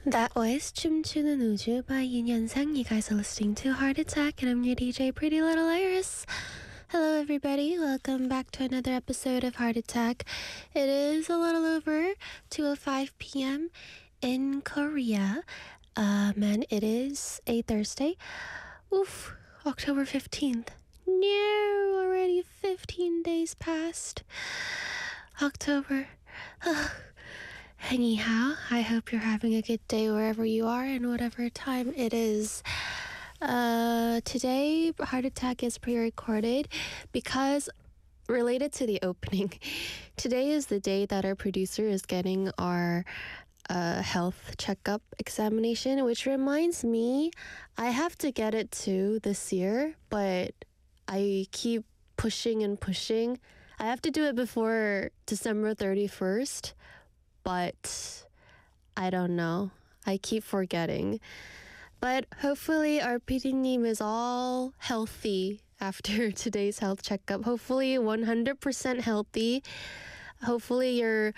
That was 춤추는 우주 by 윤현상. You guys are listening to Heart Attack, and I'm your DJ, Pretty Little Iris. Hello, everybody. Welcome back to another episode of Heart Attack. It is a little over 2:05 p.m. in Korea, and it is a Thursday. Oof, October 15th. No, already 15 days past October. Anyhow, I hope you're having a good day wherever you are and whatever time it is. Today, Heart Attack is pre-recorded because related to the opening. Today is the day that our producer is getting our health checkup examination, which reminds me, I have to get it too this year, but I keep pushing and pushing. I have to do it before December 31st. But I don't know. I keep forgetting. But hopefully our PD님 is all healthy after today's health checkup. Hopefully 100% healthy. Hopefully your